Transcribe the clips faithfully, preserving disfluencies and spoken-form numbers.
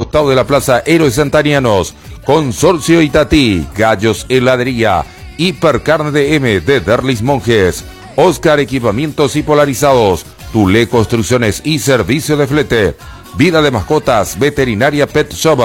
costado de la Plaza Héroes Santanianos. Consorcio Itatí, Gallos Heladería, Hipercarne de M de Derlis Monjes, Oscar Equipamientos y Polarizados, Tulé Construcciones y Servicio de Flete, Vida de Mascotas, Veterinaria Pet Shop,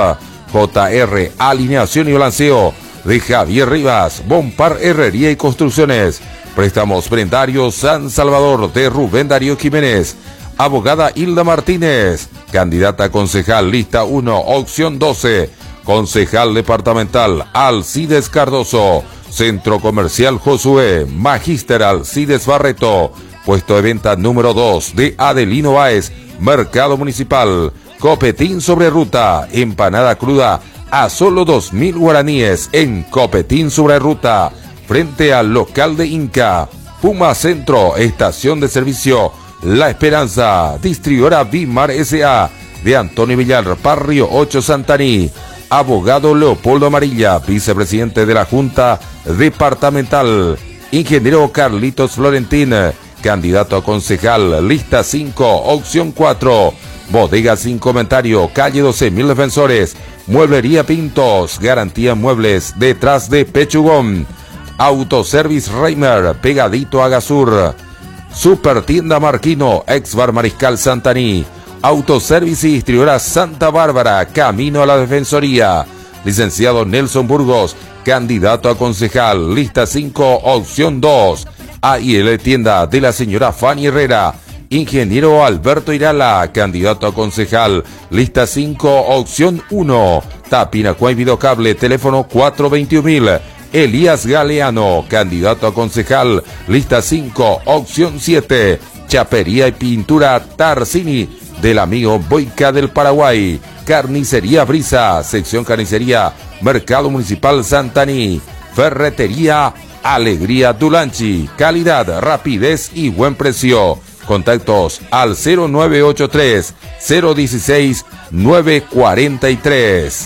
J R Alineación y Balanceo, de Javier Rivas, Bompar Herrería y Construcciones, Préstamos Prendarios San Salvador de Rubén Darío Jiménez, Abogada Hilda Martínez, candidata a concejal lista uno, opción doce, concejal departamental Alcides Cardoso, Centro Comercial Josué, Magíster Alcides Barreto, puesto de venta número dos de Adelino Báez, Mercado Municipal, Copetín sobre ruta, empanada cruda a solo dos mil guaraníes en Copetín sobre ruta, frente al local de Inca, Puma Centro, estación de servicio La Esperanza, distribuidora Bimar S A de Antonio Villar, Barrio ocho Santaní, abogado Leopoldo Amarilla, vicepresidente de la Junta Departamental, ingeniero Carlitos Florentín, candidato a concejal, lista cinco, opción cuatro, bodega sin comentario, calle doce mil Defensores, mueblería Pintos, garantía muebles detrás de Pechugón, Autoservice Reimer, pegadito a Gasur, Super Tienda Marquino, ex Bar Mariscal Santaní, Autoservice y distribuidora Santa Bárbara, camino a la Defensoría, licenciado Nelson Burgos, candidato a concejal, lista cinco, opción dos, A I L Tienda de la señora Fanny Herrera, ingeniero Alberto Irala, candidato a concejal, lista cinco, opción uno, Tapinacuá y Videocable, teléfono cuatro veintiuno mil, Elías Galeano, candidato a concejal, lista cinco, opción siete, Chapería y Pintura Tarsini, del amigo Boica del Paraguay, Carnicería Brisa, sección Carnicería, Mercado Municipal Santaní, Ferretería Alegría Dulanchi, calidad, rapidez y buen precio. Contactos al cero nueve ocho tres, cero uno seis, nueve cuatro tres.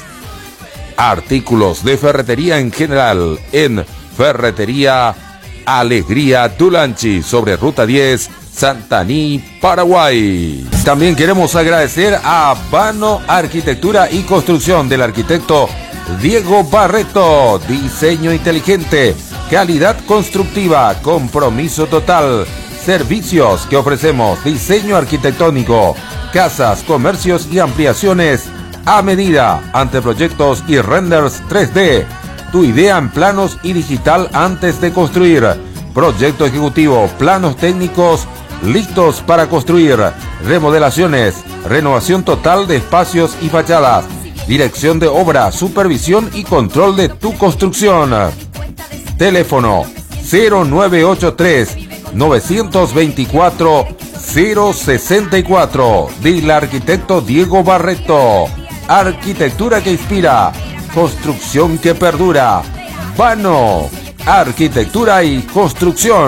Artículos de ferretería en general en Ferretería Alegría Dulanchi, sobre Ruta diez, Santaní, Paraguay. También queremos agradecer a Vano Arquitectura y Construcción del arquitecto Diego Barreto, diseño inteligente, calidad constructiva, compromiso total, servicios que ofrecemos, diseño arquitectónico, casas, comercios y ampliaciones a medida, anteproyectos y renders tres D, tu idea en planos y digital antes de construir, proyecto ejecutivo, planos técnicos listos para construir, remodelaciones, renovación total de espacios y fachadas, dirección de obra, supervisión y control de tu construcción. Teléfono cero nueve ocho tres, nueve dos cuatro, cero seis cuatro del arquitecto Diego Barreto. Arquitectura que inspira, construcción que perdura. Vano, arquitectura y construcción.